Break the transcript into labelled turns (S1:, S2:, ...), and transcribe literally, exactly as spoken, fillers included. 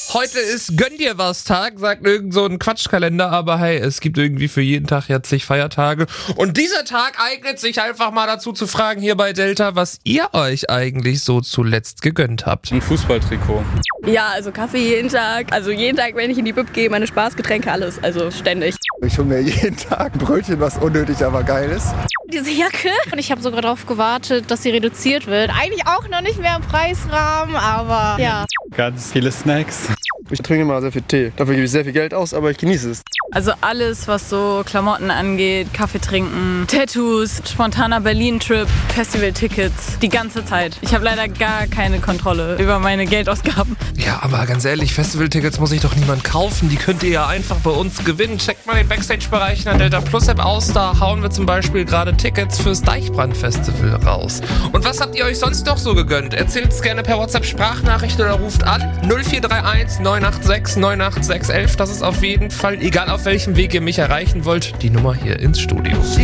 S1: Heute ist Gönn dir was Tag, sagt irgend so ein Quatschkalender, aber hey, es gibt irgendwie für jeden Tag jetzt zig Feiertage. Und dieser Tag eignet sich einfach mal dazu zu fragen hier bei Delta, was ihr euch eigentlich so zuletzt gegönnt habt.
S2: Ein Fußballtrikot.
S3: Ja, also Kaffee jeden Tag. Also jeden Tag, wenn ich in die Bib gehe, meine Spaßgetränke, alles. Also ständig.
S4: Ich hole mir jeden Tag ein Brötchen, was unnötig, aber geil ist.
S5: Diese Jacke. Und ich habe sogar darauf gewartet, dass sie reduziert wird. Eigentlich auch noch nicht mehr im Preisrahmen, aber ja.
S2: Ganz viele Snacks.
S4: Ich trinke immer sehr viel Tee. Dafür gebe ich sehr viel Geld aus, aber ich genieße es.
S6: Also alles, was so Klamotten angeht, Kaffee trinken, Tattoos, spontaner Berlin-Trip, Festival-Tickets, die ganze Zeit. Ich habe leider gar keine Kontrolle über meine Geldausgaben.
S1: Ja, aber ganz ehrlich, Festival-Tickets muss sich doch niemand kaufen. Die könnt ihr ja einfach bei uns gewinnen. Checkt mal den Backstage-Bereich in der Delta Plus App aus. Da hauen wir zum Beispiel gerade Tickets fürs Deichbrand-Festival raus. Und was habt ihr euch sonst noch so gegönnt? Erzählt es gerne per WhatsApp-Sprachnachricht oder ruft an null vier drei eins neun acht sechs neun acht sechs eins eins. Das ist auf jeden Fall, egal auf welchem Weg ihr mich erreichen wollt, die Nummer hier ins Studio.